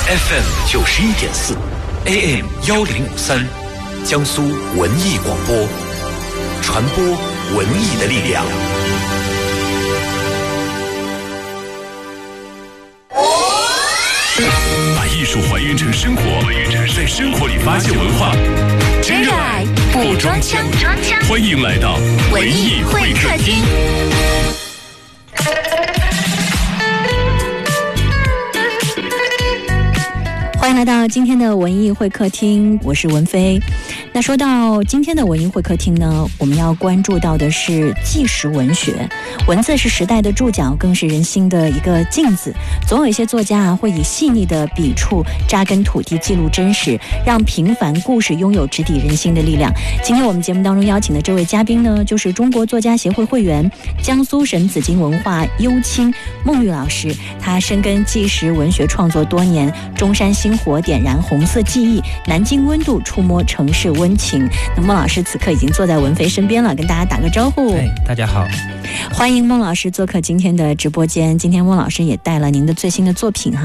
FM 91.4 AM 1053，江苏文艺广播，传播文艺的力量。 把艺术还原成生活，在生活里发现文化， 真热爱不装腔。 欢迎来到文艺会客厅。 欢迎来到今天的文艺会客厅，我是文飞。那说到今天的文艺会客厅呢，我们要关注到的是纪实文学。文字是时代的注脚，更是人心的一个镜子。总有一些作家会以细腻的笔触扎根土地，记录真实，让平凡故事拥有直抵人心的力量。今天我们节目当中邀请的这位嘉宾呢，就是中国作家协会会员、江苏省紫荆文化优青孟玉老师。他深耕纪实文学创作多年，中山星火点燃红色记忆，南京温度触摸城市温情。那孟老师此刻已经坐在文飞身边了，跟大家打个招呼。 大家好， 欢迎孟老师做客今天的直播间。今天孟老师也带了您的最新的作品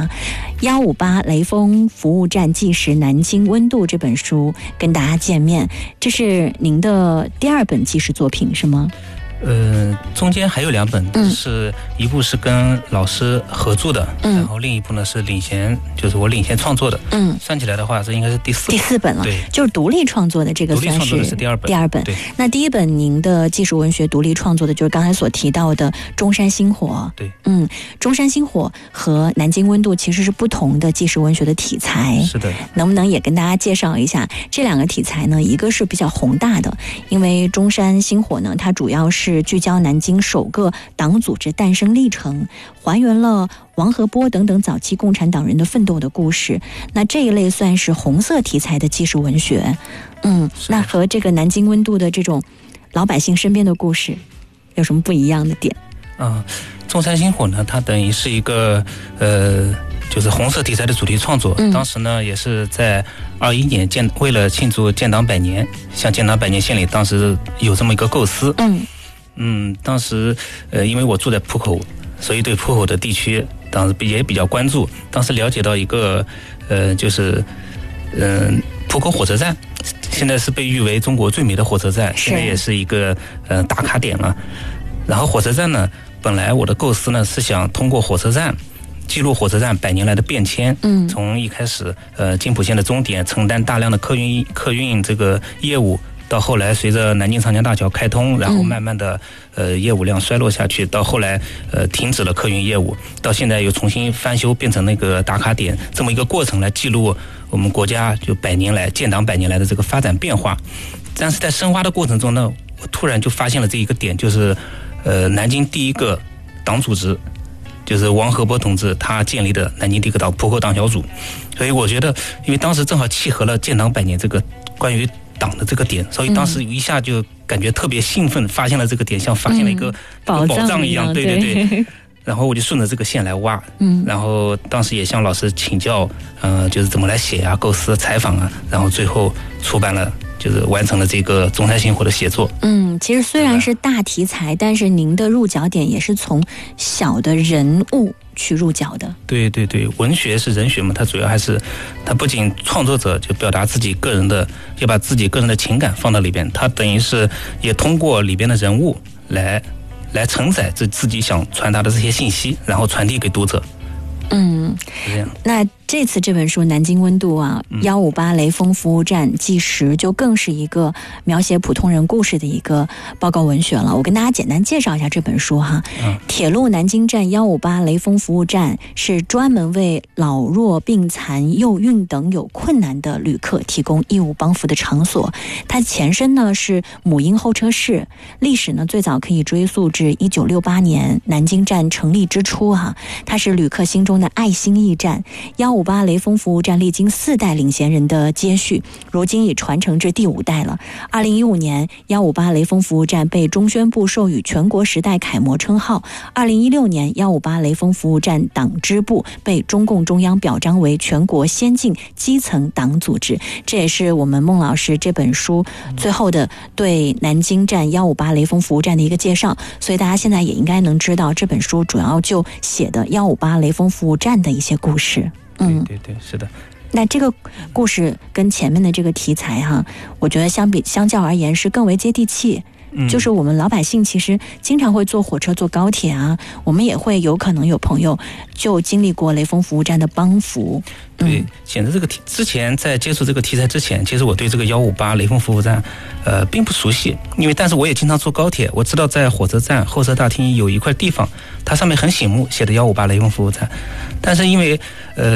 158雷锋服务站纪实南京温度这本书跟大家见面。这是您的第2本纪实作品是吗？ 中间还有2本，是一部是跟老师合作的，然后另一部呢是就是我领衔创作的。算起来的话，这应该是第4本了。对，就是独立创作的这个算是独立创作的是第2本。 对，那第1本您的纪实文学独立创作的就是刚才所提到的中山星火。 对， 中山星火和南京温度其实是不同的纪实文学的题材。 是的， 能不能也跟大家介绍一下这2个题材呢？一个是比较宏大的，因为中山星火呢，它主要是聚焦南京首个党组织诞生历程，还原了王河波等等早期共产党人的奋斗的故事。那这一类算是红色题材的纪实文学。那和这个南京温度的这种老百姓身边的故事有什么不一样的点？ 中山星火呢，它等于是一个就是红色题材的主题创作。当时呢也是在21年为了庆祝建党100年，像建党100年献礼，当时有这么一个构思。当时因为我住在浦口，所以对浦口的地区当时也比较关注。当时了解到一个就是浦口火车站，现在是被誉为中国最美的火车站，现在也是一个打卡点了。然后火车站呢，本来我的构思呢是想通过火车站记录火车站100年来的变迁。从一开始津浦线的终点承担大量的客运这个业务，到后来随着南京长江大桥开通，然后慢慢的业务量衰落下去，到后来停止了客运业务，到现在又重新翻修变成那个打卡点，这么一个过程来记录我们国家就建党100年来的这个发展变化。但是在深挖的过程中呢，我突然就发现了这一个点，就是南京第一个党组织就是王河波同志他建立的南京第一个浦口党小组。所以我觉得因为当时正好契合了建党100年这个关于党的这个点，所以当时一下就感觉特别兴奋，发现了这个点，像发现了一个宝藏一样。对。然后我就顺着这个线来挖，然后当时也向老师请教，就是怎么来写啊、构思、采访啊，然后最后出版了，就是完成了这个中山星火的写作。 其实虽然是大题材，但是您的入脚点也是从小的人物去入脚的。 对，文学是人学嘛，它主要还是它不仅创作者就表达自己个人的，要把自己个人的情感放到里边，它等于是也通过里边的人物来承载自己想传达的这些信息，然后传递给读者。这样。 那这次这本书《南京温度》158雷锋服务站纪实就更是一个描写普通人故事的一个报告文学了。我跟大家简单介绍一下这本书铁路南京站158雷锋服务站是专门为老弱病残幼孕等有困难的旅客提供义务帮扶的场所。它前身呢是母婴候车室，历史呢最早可以追溯至1968年南京站成立之初它是旅客心中的爱心驿站。158雷锋服务站历经4代领衔人的接续，如今已传承至第5代了。2015年158雷锋服务站被中宣部授予全国时代楷模称号。2016年158雷锋服务站党支部被中共中央表彰为全国先进基层党组织。这也是我们孟老师这本书最后的对南京站158雷锋服务站的一个介绍。所以大家现在也应该能知道这本书主要就写的158雷锋服务站的一些故事。 对，是的。 那这个故事跟前面的这个题材哈，我觉得相较而言是更为接地气。就是我们老百姓其实经常会坐火车、坐高铁啊，我们也会有可能有朋友就经历过雷锋服务站的帮扶。 对，显得这个之前在接触这个题材之前，其实我对这个158雷锋服务站并不熟悉，但是我也经常坐高铁，我知道在火车站候车大厅有一块地方，它上面很醒目写的158雷锋服务站，但是因为